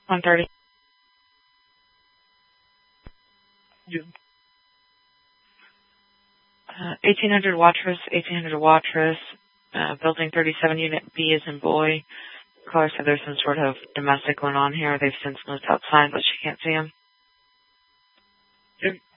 130. 1800 Watrous, building 37, unit B is in boy. Caller said there's some sort of domestic going on here. They've since moved outside, but she can't see him.